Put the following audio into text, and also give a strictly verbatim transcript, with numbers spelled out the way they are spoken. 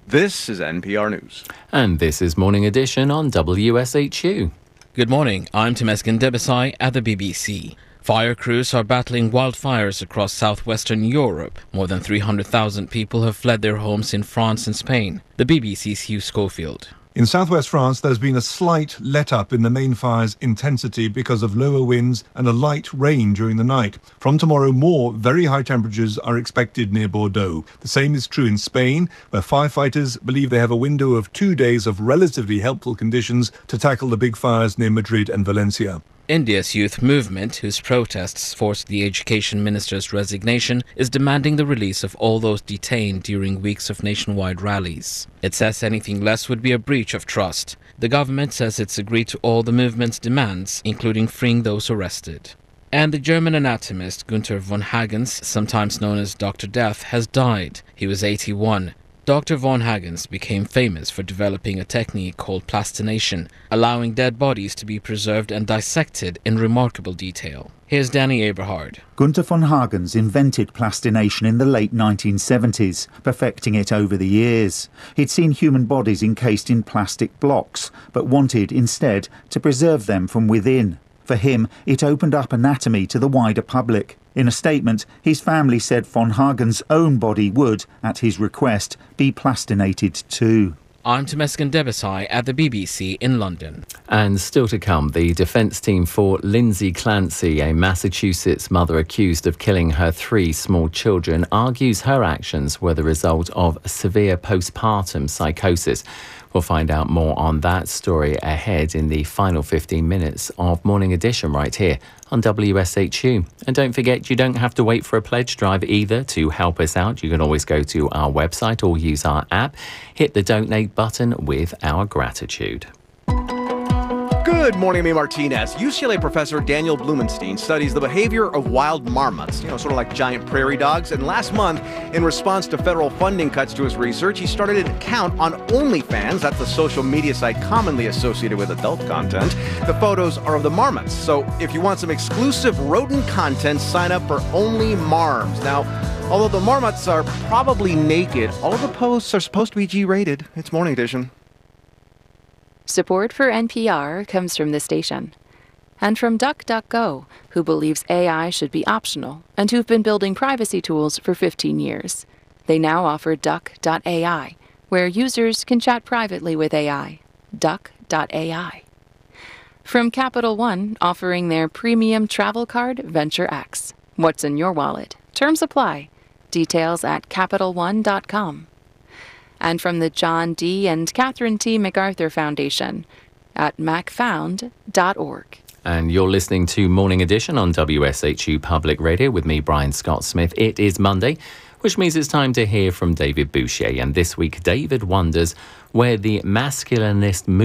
This is N P R News. And this is Morning Edition on W S H U. Good morning, I'm Temesgen Debesai at the B B C. Fire crews are battling wildfires across southwestern Europe. More than three hundred thousand people have fled their homes in France and Spain. The B B C's Hugh Schofield. In southwest France, there's been a slight let-up in the main fire's intensity because of lower winds and a light rain during the night. From tomorrow, more very high temperatures are expected near Bordeaux. The same is true in Spain, where firefighters believe they have a window of two days of relatively helpful conditions to tackle the big fires near Madrid and Valencia. India's youth movement, whose protests forced the education minister's resignation, is demanding the release of all those detained during weeks of nationwide rallies. It says anything less would be a breach of trust. The government says it's agreed to all the movement's demands, including freeing those arrested. And the German anatomist Gunther von Hagens, sometimes known as Doctor Death, has died. He was eighty-one. Doctor von Hagens became famous for developing a technique called plastination, allowing dead bodies to be preserved and dissected in remarkable detail. Here's Danny Eberhard. Gunther von Hagens invented plastination in the late nineteen seventies, perfecting it over the years. He'd seen human bodies encased in plastic blocks, but wanted instead to preserve them from within. For him, it opened up anatomy to the wider public. In a statement, his family said von Hagens' own body would, at his request, be plastinated too. I'm Temesgen Debesai at the B B C in London. And still to come, the defence team for Lindsay Clancy, a Massachusetts mother accused of killing her three small children, argues her actions were the result of severe postpartum psychosis. We'll find out more on that story ahead in the final fifteen minutes of Morning Edition right here on W S H U. And don't forget, you don't have to wait for a pledge drive either to help us out. You can always go to our website or use our app, hit the donate button with our gratitude. Good morning, I'm Martinez. U C L A professor Daniel Blumenstein studies the behavior of wild marmots, you know, sort of like giant prairie dogs. And last month, in response to federal funding cuts to his research, he started an account on OnlyFans. That's the social media site commonly associated with adult content. The photos are of the marmots. So if you want some exclusive rodent content, sign up for Only Marms. Now, although the marmots are probably naked, all of the posts are supposed to be G-rated. It's Morning Edition. Support for N P R comes from the station. And from DuckDuckGo, who believes A I should be optional and who've been building privacy tools for fifteen years. They now offer Duck dot A I, where users can chat privately with A I. Duck dot A I. From Capital One, offering their premium travel card, Venture X. What's in your wallet? Terms apply. Details at Capital One dot com. And from the John D. and Catherine T. MacArthur Foundation at mac found dot org. And you're listening to Morning Edition on W S H U Public Radio with me, Brian Scott Smith. It is Monday, which means it's time to hear from David Boucher. And this week, David wonders where the masculinist movement